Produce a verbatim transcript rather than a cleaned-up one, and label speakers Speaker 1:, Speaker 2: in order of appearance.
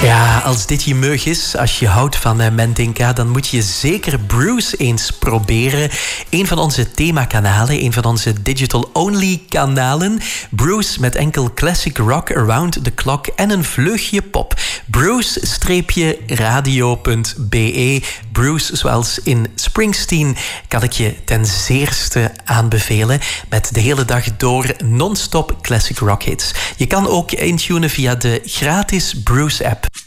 Speaker 1: Ja, als dit je meug is, als je houdt van uh, Mandinka, dan moet je zeker Bruce eens proberen. Een van onze themakanalen, een van onze digital-only kanalen. Bruce met enkel classic rock around the clock en een vleugje pop. Bruce radio punt b e. Bruce, zoals in Springsteen, kan ik je ten zeerste aanbevelen. Met de hele dag door non-stop classic rock hits. Je kan ook intunen via de gratis Bruce-app.